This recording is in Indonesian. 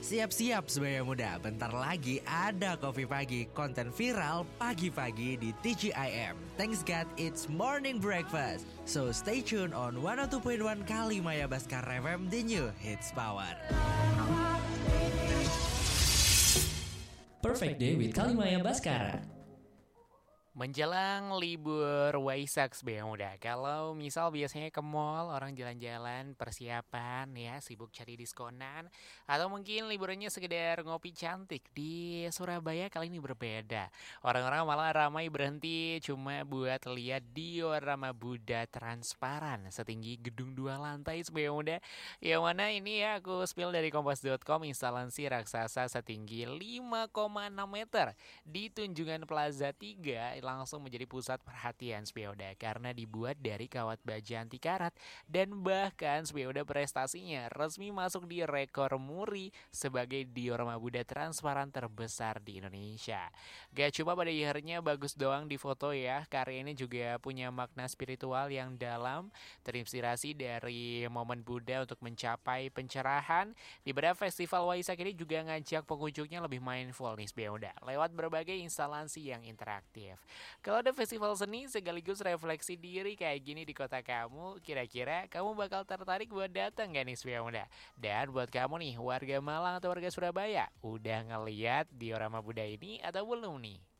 Siap-siap sebagai muda, bentar lagi ada Kopi Pagi, konten viral pagi-pagi di TGIM. Thanks God, it's morning breakfast. So stay tuned on 102.1 Kalimaya Baskara FM, the new hits power. Perfect Day with Kalimaya Baskara. Menjelang libur Waisak sebagai muda, kalau misal biasanya ke mall, orang jalan-jalan, persiapan ya, sibuk cari diskonan, atau mungkin liburannya sekedar ngopi cantik, di Surabaya kali ini berbeda. Orang-orang malah ramai berhenti cuma buat lihat diorama Buddha transparan setinggi gedung 2 lantai sebagai muda. Yang mana ini ya aku spill dari kompas.com, instalasi raksasa setinggi 5,6 meter di Tunjungan Plaza 3 langsung menjadi pusat perhatian Spioda karena dibuat dari kawat baja anti karat dan bahkan Spioda prestasinya resmi masuk di rekor muri sebagai diorama Buddha transparan terbesar di Indonesia. Gak cuma pada akhirnya bagus doang di foto ya, karya ini juga punya makna spiritual yang dalam, terinspirasi dari momen Buddha untuk mencapai pencerahan. Di pada festival Waisak ini juga ngajak pengunjungnya lebih mindful nih Spioda lewat berbagai instalasi yang interaktif. Kalau ada festival seni sekaligus refleksi diri kayak gini di kota kamu, kira-kira kamu bakal tertarik buat datang gak nih Spia Muda? Dan buat kamu nih, warga Malang atau warga Surabaya, udah ngeliat diorama Buddha ini atau belum nih?